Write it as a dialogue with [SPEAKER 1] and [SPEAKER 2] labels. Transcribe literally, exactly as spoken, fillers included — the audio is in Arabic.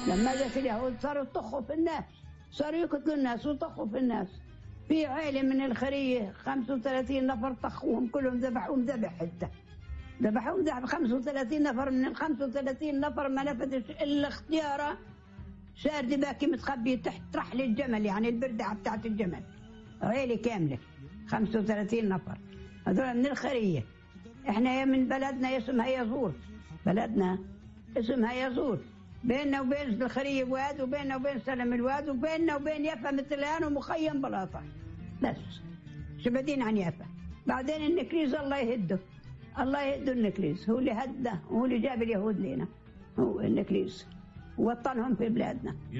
[SPEAKER 1] لما جت اليهود صاروا يطخوا في الناس، صاروا يقتلوا الناس ويطخوا في الناس. في عائلة من الخرية خمسة وثلاثين نفر طخوهم كلهم، ذبحوهم ذبح حتى ذبحوهم ذبح خمسة وثلاثين نفر. من ال خمسة وثلاثين نفر ما نفذش إلا اختياره سارد باكي متخبي تحت رحل الجمل، يعني البردعة بتاعت الجمل. عائلة كاملة خمسة وثلاثين نفر هذول من الخرية. احنا من بلدنا اسمها يزور، بلدنا اسمها يزور، بيننا وبين الخرية واد، وبيننا وبين سلم الواد، وبيننا وبين يافا مثلان ومخيم بلاطة بس، شبدين عن يافا. بعدين النكريز الله يهده، الله يهده النكريز، هو اللي هده، هو اللي جاب اليهود لنا، هو النكريز وطنهم في بلادنا.